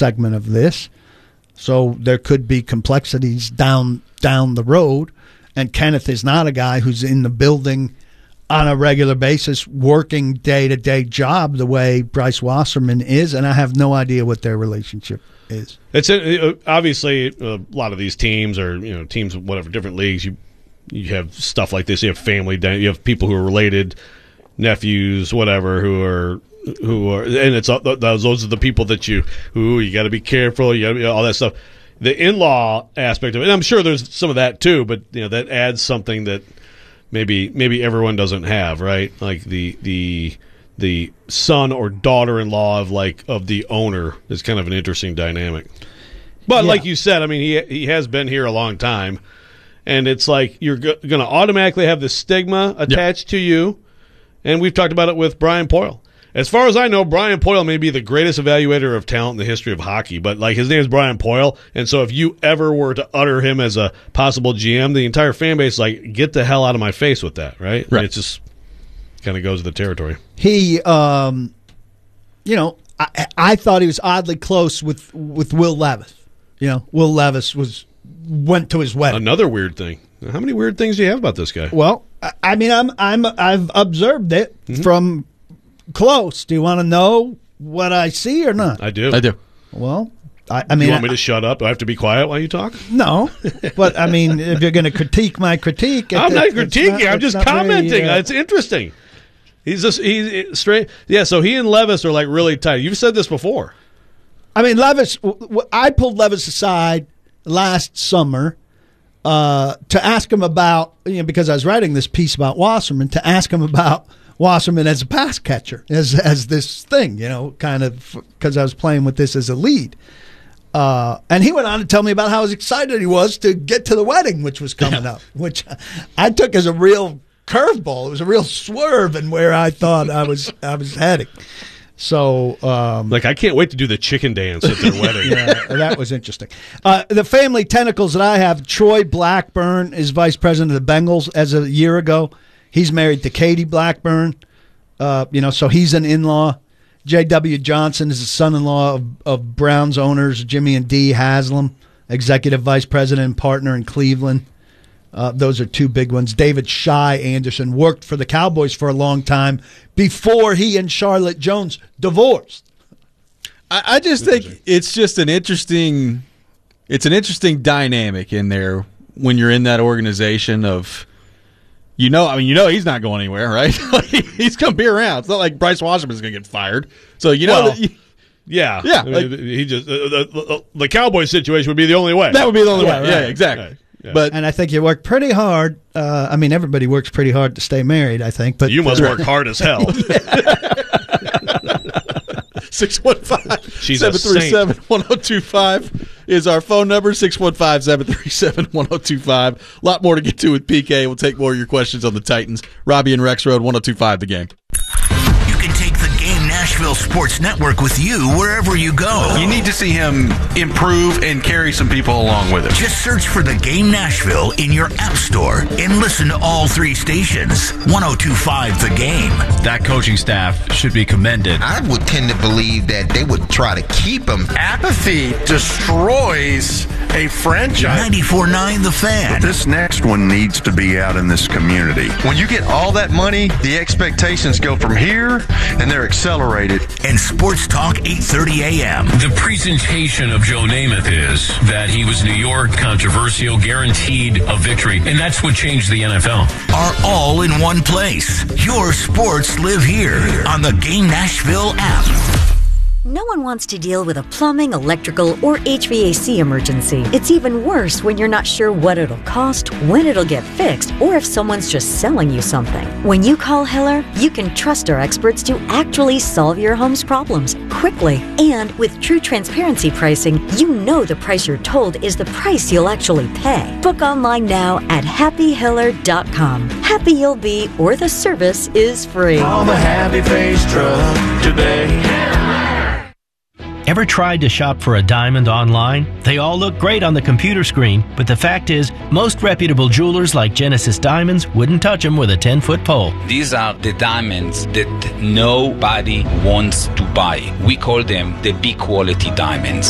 segment of this. So there could be complexities down the road. And Kenneth is not a guy who's in the building on a regular basis, working day-to-day job the way Bryce Wasserman is, and I have no idea what their relationship is. It's obviously a lot of these teams are teams of whatever different leagues. You have stuff like this. You have family. You have people who are related, nephews, whatever, who are, and it's those are the people that you got to be careful. You got to all that stuff. The in-law aspect of it, and I'm sure there's some of that too, but that adds something that maybe everyone doesn't have, right? Like the son or daughter-in-law of the owner is kind of an interesting dynamic. But like you said, I mean, he has been here a long time, and it's like you're going to automatically have this stigma attached to you. And we've talked about it with Brian Poyle. As far as I know, Brian Poyle may be the greatest evaluator of talent in the history of hockey, but his name is Brian Poyle, and so if you ever were to utter him as a possible GM, the entire fan base is get the hell out of my face with that, right? Right. It just kind of goes with the territory. He, I thought he was oddly close with Will Levis. Will Levis went to his wedding. Another weird thing. How many weird things do you have about this guy? Well, I mean, I've observed it from close. Do you want to know what I see or not? I do. Well, I mean, you want me to shut up? Do I have to be quiet while you talk? No, but I mean, if you're going to critique my critique, I'm not critiquing. I'm just commenting. It's interesting. He's straight. Yeah. So he and Levis are really tight. You've said this before. I mean, Levis. I pulled Levis aside last summer to ask him about because I was writing this piece about Wasserman, to ask him about Wasserman as a pass catcher, as this thing, kind of, because I was playing with this as a lead. And he went on to tell me about how excited he was to get to the wedding, which was coming up, which I took as a real curveball. It was a real swerve in where I thought I was heading. So, I can't wait to do the chicken dance at their wedding. Yeah, that was interesting. The family tentacles that I have, Troy Blackburn is vice president of the Bengals as of a year ago. He's married to Katie Blackburn, so he's an in-law. J.W. Johnson is the son-in-law of Browns owners Jimmy and Dee Haslam, executive vice president and partner in Cleveland. Those are two big ones. David Shy Anderson worked for the Cowboys for a long time before he and Charlotte Jones divorced. I just think it's just an interesting dynamic in there when you're in that organization of, he's not going anywhere, right? He's going to be around. It's not like Bryce Wasserman's going to get fired. So yeah. I mean, he just the Cowboys situation would be the only way. That would be the only way. Right. Yeah, exactly. Right. Yeah. And I think you work pretty hard. Everybody works pretty hard to stay married, I think. But you must work hard as hell. 615-737-1025 is our phone number, 615-737-1025. A lot more to get to with PK. We'll take more of your questions on the Titans. Robbie and Rex Road, 1025 The Game. You can take the Game Nashville Sports Network with you wherever you go. You need to see him improve and carry some people along with him. Just search for the Game Nashville in your app store and listen to all three stations. 1025 The Game. That coaching staff should be commended. I would tend to believe that they would try to keep him. Apathy destroys a franchise. 94.9 The Fan. This next one needs to be out in this community. When you get all that money, the expectations go from here, and they're accelerated. And Sports Talk 8:30 a.m. The presentation of Joe Namath is that he was New York, controversial, guaranteed a victory, and that's what changed the NFL. Are all in one place. Your sports live here on the Game Nashville app. No one wants to deal with a plumbing, electrical, or HVAC emergency. It's even worse when you're not sure what it'll cost, when it'll get fixed, or if someone's just selling you something. When you call Hiller, you can trust our experts to actually solve your home's problems quickly. And with true transparency pricing, you know the price you're told is the price you'll actually pay. Book online now at happyhiller.com. Happy you'll be, or the service is free. Call the Happy Face Truck today. Ever tried to shop for a diamond online? They all look great on the computer screen, but the fact is, most reputable jewelers like Genesis Diamonds wouldn't touch them with a 10-foot pole. These are the diamonds that nobody wants to buy. We call them the B-quality diamonds.